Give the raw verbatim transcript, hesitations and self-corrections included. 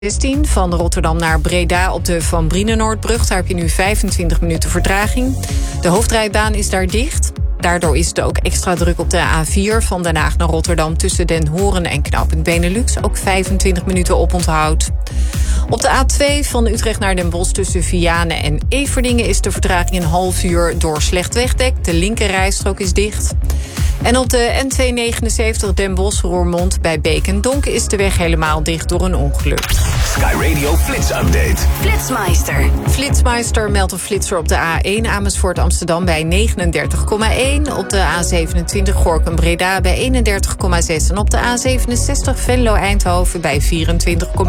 zestien van Rotterdam naar Breda op de Van Brienenoordbrug. Daar heb je nu vijfentwintig minuten vertraging. De hoofdrijbaan is daar dicht. Daardoor is het ook extra druk op de A vier van Den Haag naar Rotterdam tussen Den Horen en knooppunt Benelux. Ook vijfentwintig minuten oponthoud. Op de A twee van Utrecht naar Den Bosch tussen Vianen en Everdingen is de vertraging een half uur door slecht wegdek. De linkerrijstrook is dicht. En op de N tweehonderdnegenenzeventig Den Bosch-Roermond bij Beek en Donk is de weg helemaal dicht door een ongeluk. Sky Radio Flits Update. Flitsmeister. Flitsmeister meldt een flitser op de A één Amersfoort Amsterdam bij negenendertig komma één. Op de A zevenentwintig Gorinchem Breda bij eenendertig komma zes. En op de A zevenenzestig Venlo Eindhoven bij vierentwintig komma